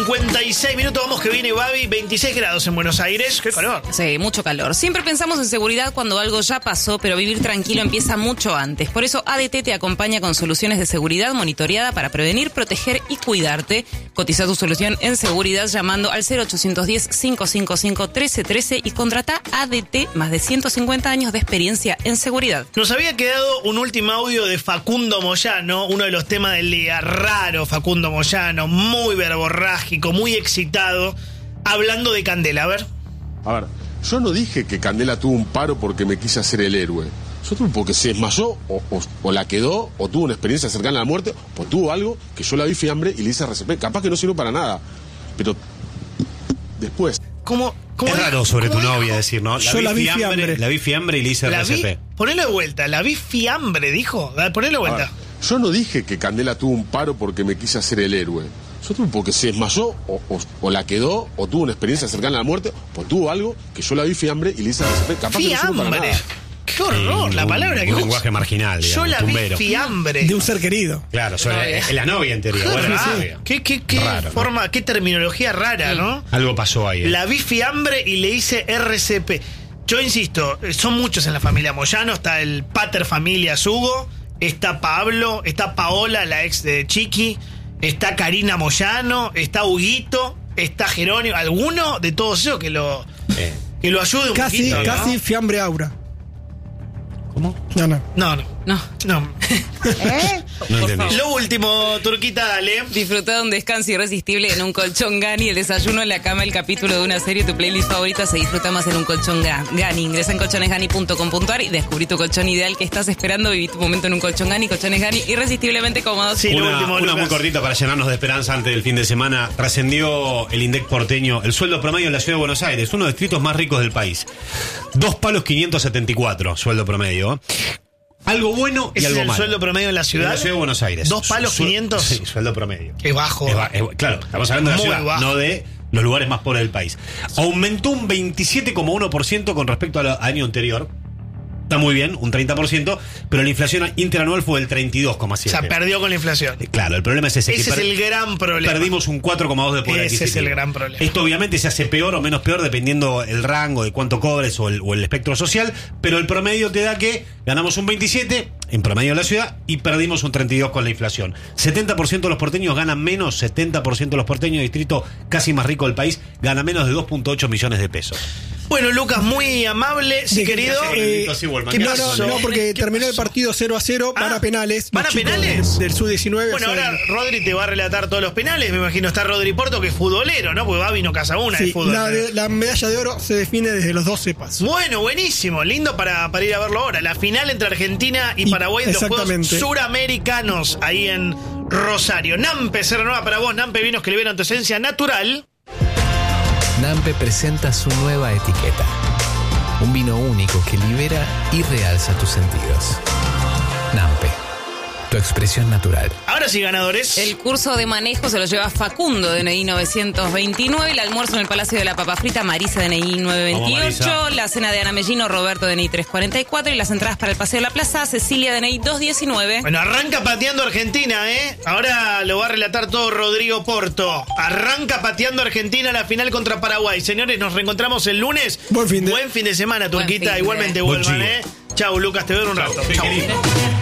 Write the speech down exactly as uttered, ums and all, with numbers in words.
cincuenta y seis minutos, vamos que viene Babi, veintiséis grados en Buenos Aires, qué calor. Sí, mucho calor. Siempre pensamos en seguridad cuando algo ya pasó, pero vivir tranquilo empieza mucho antes. Por eso A D T te acompaña con soluciones de seguridad monitoreada para prevenir, proteger y cuidarte. Cotiza tu solución en seguridad llamando al cero ochocientos diez, cinco cinco cinco, trece trece y contrata A D T, más de ciento cincuenta años de experiencia en seguridad. Nos había quedado un último audio de Facundo Moyano, uno de los temas del día, raro Facundo Moyano, muy verborrágico, muy excitado, hablando de Candela. A ver. A ver, yo no dije que Candela tuvo un paro porque me quise hacer el héroe. Yo tuve porque se desmayó, o, o, o la quedó, o tuvo una experiencia cercana a la muerte, o tuvo algo que yo la vi fiambre y le hice R C P. Capaz que no sirvió para nada, pero después... ¿Cómo, cómo es dijo? raro sobre tu ¿Cómo novia dijo? decir, ¿no? La Yo vi la vi fiambre, fiambre. La vi fiambre y le hice La R C P. vi, ponelo de vuelta, la vi fiambre, dijo. Ponelo de vuelta. Ver, yo no dije que Candela tuvo un paro porque me quise hacer el héroe. Yo tuve porque se desmayó, o, o, o la quedó, o tuvo una experiencia cercana a la muerte, o tuvo algo que yo la vi fiambre y le hice R C P. Capaz que no sirvió para Fiambre. nada. Qué horror, Sí, la un- palabra un que lenguaje marginal, Yo digamos, la vi tumbero. fiambre. De un ser querido. Claro, soy Novia. es la novia en teoría. Qué, Bueno, la raro. novia. qué, qué, qué Raro, ¿no? forma, qué terminología rara, ¿no? Algo pasó ahí. ¿eh? La vi fiambre y le hice R C P. Yo insisto, son muchos en la familia Moyano. Está el pater familia Hugo, está Pablo, está Paola, la ex de Chiqui, está Karina Moyano, está Huguito, está Jerónimo. ¿Alguno de todos esos que lo, Eh, que lo ayude un Casi, poquito, ¿no? casi fiambre aura. ¿Cómo? No, no. No, no. No. no. No entendí. Lo último, Turquita, dale. Disfruta de un descanso irresistible en un colchón Gani, el desayuno en la cama, el capítulo de una serie, tu playlist favorita se disfruta más en un colchón Ga- Gani. Ingresa en colchones gani punto com punto a r y descubrí tu colchón ideal que estás esperando. Viví tu momento en un colchón Gani. Colchones Gani, irresistiblemente cómodos. Sí, lo Una, último, una Lucas. muy cortita para llenarnos de esperanza antes del fin de semana. Trascendió el INDEC porteño, el sueldo promedio en la ciudad de Buenos Aires, uno de los distritos más ricos del país. Dos palos quinientos setenta y cuatro, sueldo promedio. Algo bueno y Ese algo es el malo. sueldo promedio en la ciudad. En la ciudad de Buenos Aires. ¿Dos palos Su- quinientos? Sí, sueldo promedio. Qué bajo. Es ba- es- claro, estamos hablando de la Muy ciudad, bajo. no de los lugares más pobres del país. Aumentó un veintisiete coma uno por ciento con respecto al año anterior. Está muy bien, un treinta por ciento, pero la inflación interanual fue del treinta y dos coma O siete. sea, perdió con la inflación. Claro, el problema es ese. Ese que es per- el gran problema. Perdimos un cuatro coma dos de poder Ese es adquisitivo. el gran problema. Esto obviamente se hace peor o menos peor dependiendo el rango de cuánto cobres o el, o el espectro social, pero el promedio te da que ganamos un veintisiete en promedio de la ciudad y perdimos un treinta y dos con la inflación. setenta por ciento de los porteños ganan menos, setenta por ciento de los porteños, distrito casi más rico del país, gana menos de dos punto ocho millones de pesos. Bueno, Lucas, muy amable, sí, De- querido. eh, Sí, Wolman, ¿qué ¿qué No, pasó? no, no, porque ¿Qué terminó el pasó? partido cero a cero, van Ah, a penales. ¿van los a chicos penales? Del sub diecinueve. Bueno, o sea, ahora Rodri te va a relatar todos los penales. Me imagino está Rodri Porto, que es futbolero, ¿no? Porque Babi no casa una de sí, fútbol. la, de- la medalla de oro se define desde los doce pasos. Bueno, buenísimo. Lindo para, para ir a verlo ahora. La final entre Argentina y, Y- Paraguay de los Juegos exactamente. Suramericanos ahí en Rosario. Nampe se renueva para vos. Nampe, vinos que liberan tu esencia natural. Nampe presenta su nueva etiqueta. Un vino único que libera y realza tus sentidos. Nampe, tu expresión natural. Ahora sí, ganadores. El curso de manejo se lo lleva Facundo, D N I novecientos veintinueve. El almuerzo en el Palacio de la Papa Frita, Marisa, D N I novecientos veintiocho. Vamos, Marisa. La cena de Ana Mellino, Roberto, D N I trescientos cuarenta y cuatro. Y las entradas para el Paseo de la Plaza, Cecilia, D N I doscientos diecinueve. Bueno, arranca pateando Argentina, ¿eh? Ahora lo va a relatar todo Rodrigo Porto. Arranca pateando Argentina la final contra Paraguay. Señores, nos reencontramos el lunes. Buen fin de- Buen fin de semana, Buen Turquita. fin de- Igualmente Buen vuelvan, chivo. ¿eh? Chau, Lucas, te veo en un rato. Qué Chau. querido.